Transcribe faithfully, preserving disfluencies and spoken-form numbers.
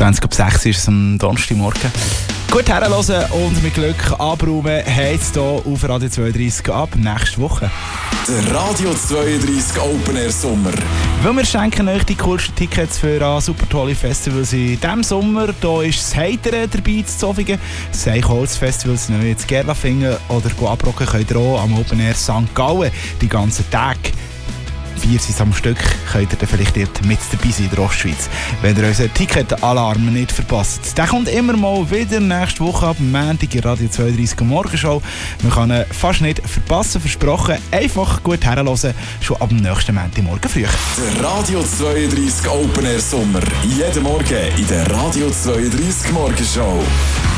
zwanzig ab sechs ist es am Donnerstagmorgen. Gut herhören und mit Glück abräumen heisst es hier auf Radio zweiunddreissig ab nächste Woche. Der Radio zweiunddreissig Open Air Sommer. Weil wir schenken euch die coolsten Tickets für ein super tolle Festivals in diesem Sommer. Hier ist das Heitere dabei zu Zofingen. Das Eichholz-Festival sind wir in Gerlafingen oder abrocken könnt ihr auch am Open Air Sankt Gallen die ganzen Tage. Vier sind am Stück, könnt ihr dann vielleicht dort mit dabei sein in der Ostschweiz. Wenn ihr unseren Ticket-Alarm nicht verpasst. Der kommt immer mal wieder nächste Woche ab Montag in Radio zweiunddreissig Morgenshow. Man kann ihn fast nicht verpassen, versprochen. Einfach gut herhören, schon ab dem nächsten Montagmorgen früh. Der Radio zweiunddreissig Open Air Sommer. Jeden Morgen in der Radio zweiunddreissig Morgenshow.